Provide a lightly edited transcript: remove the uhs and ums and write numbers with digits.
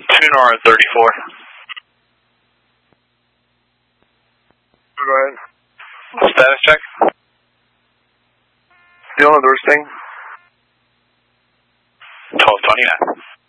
Nora 34. Go ahead. Status check. Still on the doors thing. 1229.